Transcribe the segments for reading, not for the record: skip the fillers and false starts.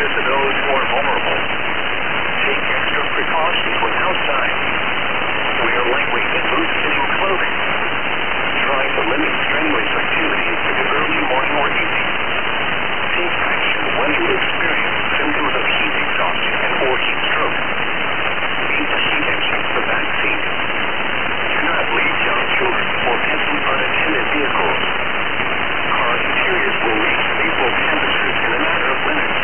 service to those who are vulnerable. Take extra precautions when outside. Wear lightweight and loose-fitting clothing. Try to limit strenuous activities to the early morning or evening. Take action when you experience symptoms of heat exhaustion and or heat stroke. Meet the heat engine of the back seat. Do not leave young children or pets in unattended vehicles. Car interiors will reach stable temperatures in a matter of minutes.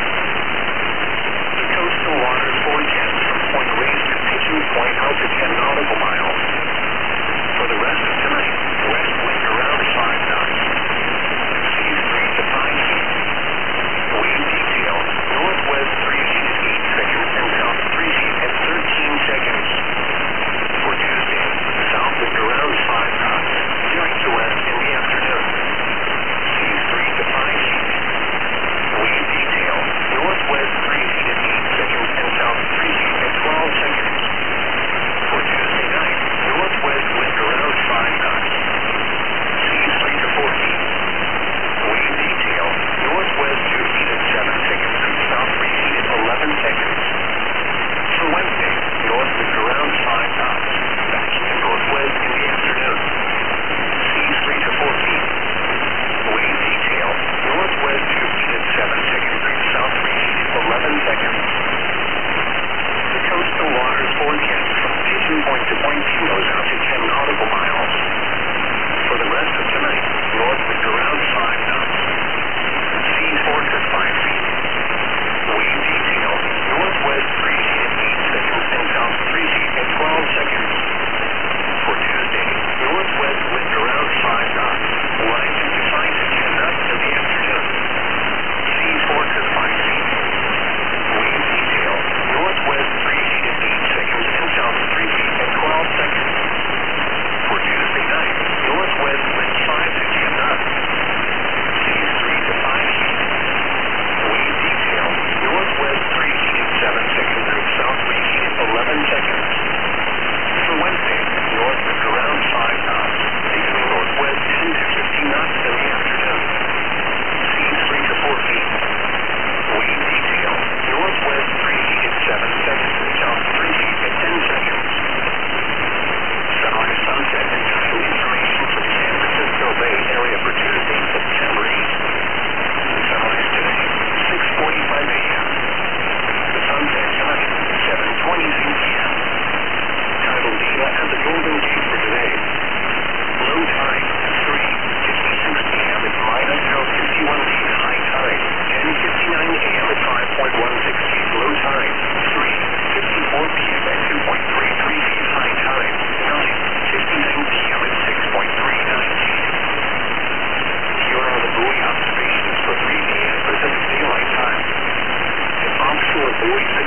The coastal waters forecast from Point Reyes to Pigeon Point out to 10 nautical miles. For the rest of tonight, west wind around 5 knots. Seas 3 to 5 feet. Wind detail, northwest 3 feet at 8 seconds and south 3 feet at 13 seconds. For Tuesday, south wind around 5 knots, veering to west in the afternoon. Seas 3 to 5 feet. Wind detail, northwest 3 feet at 8 seconds and south 3 feet at 12 seconds. For Tuesday night, northwest wind around 5 knots. Seas 3 to 4 feet. Wind detail, northwest 2 feet at 7 seconds and south 3 feet at 11 seconds. For Wednesday, north wind around 5 knots, backing to northwest in the afternoon. Seas 3 to 4 feet. Wind detail, northwest 2 feet at 7 seconds and south 3 feet at 11 seconds. The coastal waters forecast from Pigeon Point to Point Pinos out to 10 nautical miles. For the rest of tonight, north wind around 5 knots. Seas 4 to 5 feet. Wind detail, northwest 3 feet at 8 seconds and south 3 feet at 12 seconds. For Tuesday, northwest wind around 5 knots, rising to 5 to 10 knots in the afternoon. Seas 4 to 5 feet. Wind detail, northwest 3 feet at 8 seconds and south 3 feet at 12 seconds. For Tuesday night, northwest wind 5 to 10 knots. Seas 3 to 5 feet. Wind detail, northwest 3 feet at 7 seconds and south 3 feet at 11 seconds. For Wednesday, north wind around 5 knots, becoming northwest 10 to 15 knots in the afternoon. Seas 3 to 4 feet. Wind detail, northwest 3 feet at 7 seconds and south 3 feet at 10 seconds. Sunrise, sunset, and time information for the San Francisco Bay Area for Tuesday, September 8th. Sunrise today, 6:45 a.m. The sunset tonight, 7:22 p.m. Tidal data at the Golden Gate for today. Low tide, 3:56 p.m. at minus 051 feet. High tide, 10:59 a.m. at 5.16 feet. Low tide, 3:54 p.m. at 2.33 feet. High tide, 9:59 p.m. at 6.39 feet. Here are the buoy observations for 3 a.m. Pacific Daylight Time. An offshore buoy